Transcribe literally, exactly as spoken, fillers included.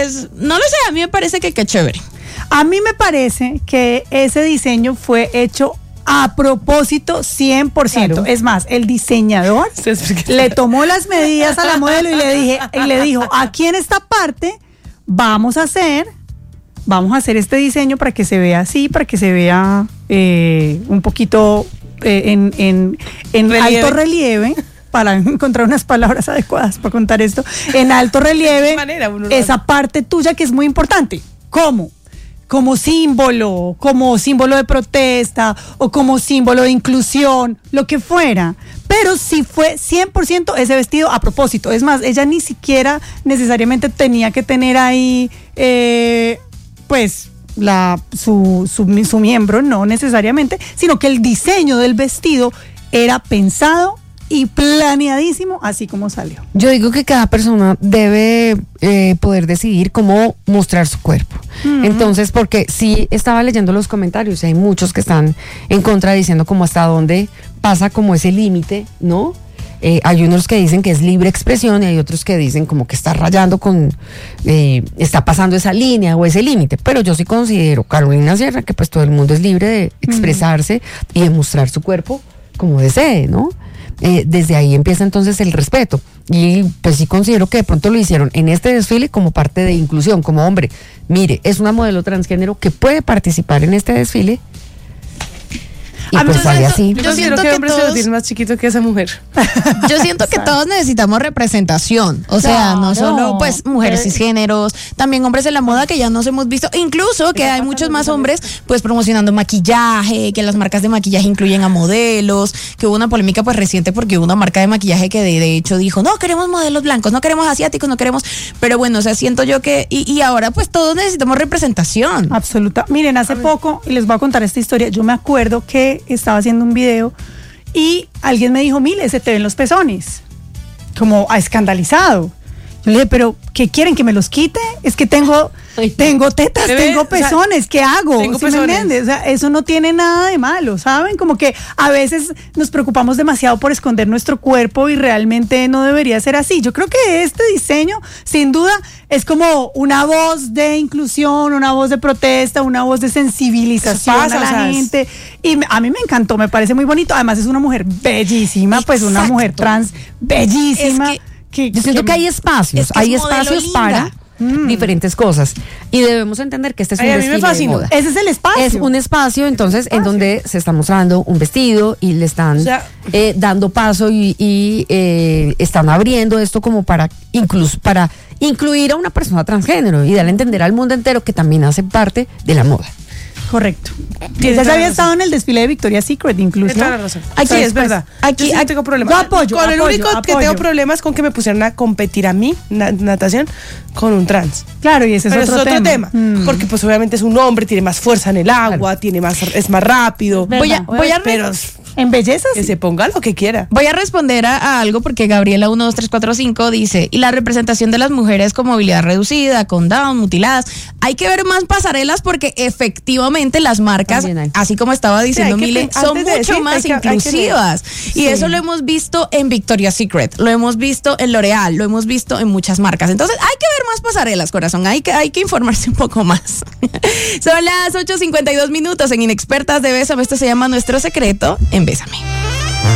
Pues no lo sé, a mí me parece que qué chévere. A mí me parece que ese diseño fue hecho a propósito cien por ciento. Claro. Es más, el diseñador le tomó las medidas a la modelo y le dije, y le dijo, aquí en esta parte vamos a hacer, vamos a hacer este diseño para que se vea así, para que se vea eh, un poquito eh, en, en, en relieve. Alto relieve. Para encontrar unas palabras adecuadas para contar esto, en alto relieve, manera, esa parte tuya que es muy importante. ¿Cómo? Como símbolo, como símbolo de protesta o como símbolo de inclusión, lo que fuera. Pero sí fue cien por ciento ese vestido a propósito. Es más, ella ni siquiera necesariamente tenía que tener ahí, eh, pues, la, su, su, su miembro, no necesariamente, sino que el diseño del vestido era pensado y planeadísimo, así como salió. Yo digo que cada persona debe eh, poder decidir cómo mostrar su cuerpo. Uh-huh. Entonces, porque sí estaba leyendo los comentarios, hay muchos que están en contra diciendo como hasta dónde pasa como ese límite, ¿no? Eh, hay unos que dicen que es libre expresión y hay otros que dicen como que está rayando con, eh, está pasando esa línea o ese límite, pero yo sí considero, Carolina Sierra, que pues todo el mundo es libre de expresarse uh-huh. y de mostrar su cuerpo como desee, ¿no? Eh, desde ahí empieza entonces el respeto y pues sí considero que de pronto lo hicieron en este desfile como parte de inclusión, como hombre, mire, es una modelo transgénero que puede participar en este desfile y a pues sale así. Yo, yo siento que, que hombre todos, se lo tiene más chiquito que esa mujer. Yo siento que todos necesitamos representación, o sea, no, no solo pues mujeres cisgéneros, también hombres en la moda que ya nos hemos visto, incluso que hay muchos más hombres pues promocionando maquillaje, que las marcas de maquillaje incluyen a modelos, que hubo una polémica pues reciente porque hubo una marca de maquillaje que de, de hecho dijo, no queremos modelos blancos, no queremos asiáticos, no queremos, pero bueno, o sea, siento yo que, y, y ahora pues todos necesitamos representación. Absoluta. Miren, hace poco, y les voy a contar esta historia, yo me acuerdo que estaba haciendo un video y alguien me dijo, Mile, se te ven los pezones, como a escandalizado. Yo le dije, pero ¿qué quieren? ¿Que me los quite? Es que tengo, tengo tetas, tengo pezones, o sea, ¿qué hago? Tengo ¿Sí pezones. me entiendes? O sea, eso no tiene nada de malo, ¿saben? Como que a veces nos preocupamos demasiado por esconder nuestro cuerpo y realmente no debería ser así. Yo creo que este diseño, sin duda, es como una voz de inclusión, una voz de protesta, una voz de sensibilización pasa, a la ¿sabes? gente. Y a mí me encantó, me parece muy bonito. Además es una mujer bellísima, Exacto. pues una mujer trans bellísima. Es que Que, Yo siento que, que hay espacios, es que hay espacios linda. para mm. diferentes cosas y debemos entender que este es un Ay, desfile a mí me fascina. de moda. Ese es el espacio. Es un espacio, entonces, espacio. en donde se está mostrando un vestido y le están o sea, eh, dando paso y, y eh, están abriendo esto como para, incluso, para incluir a una persona transgénero y darle a entender al mundo entero que también hace parte de la moda. Correcto. Ya se había estado en el desfile de Victoria's Secret, incluso. Tienes toda la razón. Aquí sí, es verdad. Aquí, yo sí aquí tengo problemas. Yo apoyo. Con apoyo, el único apoyo. que tengo problemas es con que me pusieran a competir a mí, na- natación, con un trans. Claro, y ese es Pero otro, es otro tema. tema. Mm. Porque pues obviamente es un hombre, tiene más fuerza en el agua, claro. tiene más, es más rápido. Voy a, voy a pero en belleza que sí. se ponga lo que quiera. Voy a responder a, a algo porque Gabriela uno dos tres cuatro cinco dice, y la representación de las mujeres con movilidad reducida, con down, mutiladas, hay que ver más pasarelas porque efectivamente las marcas, así como estaba diciendo sí, Mile, son mucho decir, más que, inclusivas y sí. eso lo hemos visto en Victoria's Secret, lo hemos visto en L'Oreal, lo hemos visto en muchas marcas, entonces hay que ver más pasarelas, corazón, hay que, hay que informarse un poco más. Son las ocho cincuenta y dos minutos en Inexpertas de Bésame, esto se llama Nuestro Secreto en Bésame.